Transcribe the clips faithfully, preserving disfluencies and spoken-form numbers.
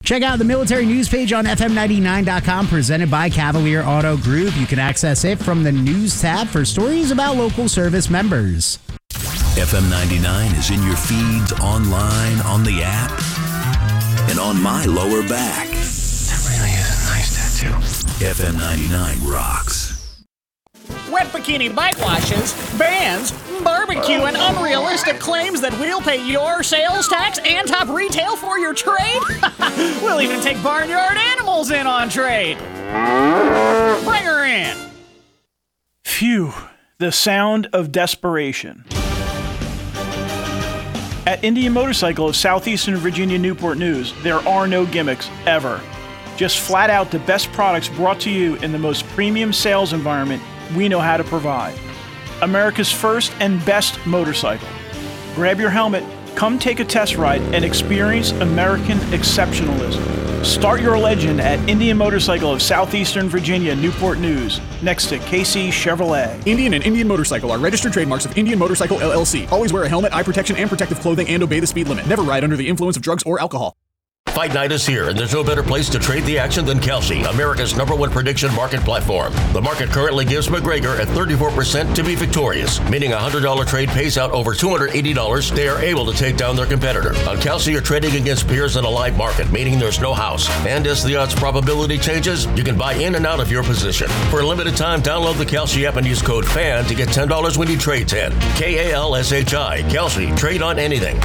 Check out the military news page on F M ninety-nine dot com, presented by Cavalier Auto Group. You can access it from the news tab for stories about local service members. F M ninety-nine is in your feeds, online, on the app, and on my lower back. That really is a nice tattoo. F M ninety-nine rocks. Wet bikini bike washes, bans, barbecue, and unrealistic claims that we'll pay your sales tax and top retail for your trade? We'll even take barnyard animals in on trade. Bring her in. Phew, the sound of desperation. At Indian Motorcycle of Southeastern Virginia Newport News, there are no gimmicks, ever. Just flat out the best products brought to you in the most premium sales environment we know how to provide. America's first and best motorcycle. Grab your helmet, come take a test ride, and experience American exceptionalism. Start your legend at Indian Motorcycle of Southeastern Virginia Newport News, next to K C Chevrolet. Indian and Indian Motorcycle are registered trademarks of Indian Motorcycle L L C. Always wear a helmet, eye protection, and protective clothing, and obey the speed limit. Never ride under the influence of drugs or alcohol. Fight night is here, and there's no better place to trade the action than Kalshi, America's number one prediction market platform. The market currently gives McGregor at thirty-four percent to be victorious, meaning a one hundred dollars trade pays out over two hundred eighty dollars. They are able to take down their competitor. On Kalshi, you're trading against peers in a live market, meaning there's no house. And as the odds probability changes, you can buy in and out of your position. For a limited time, download the Kalshi app and use code FAN to get ten dollars when you trade ten. K A L S H I. Kalshi. Trade on anything.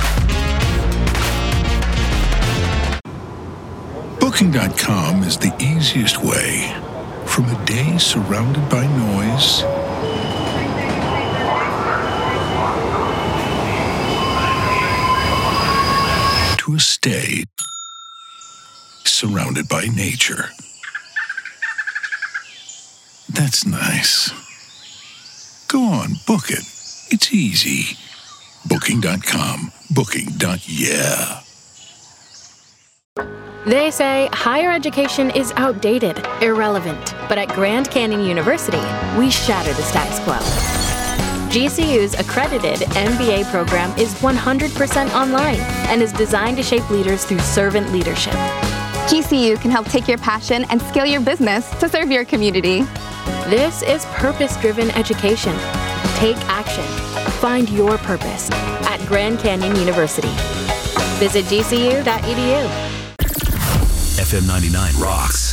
Booking dot com is the easiest way from a day surrounded by noise to a stay surrounded by nature. That's nice. Go on, book it. It's easy. Booking dot com. Booking. Yeah. They say higher education is outdated, irrelevant, but at Grand Canyon University, we shatter the status quo. G C U's accredited M B A program is one hundred percent online and is designed to shape leaders through servant leadership. G C U can help take your passion and scale your business to serve your community. This is purpose-driven education. Take action. Find your purpose at Grand Canyon University. Visit G C U dot E D U. F M ninety-nine rocks.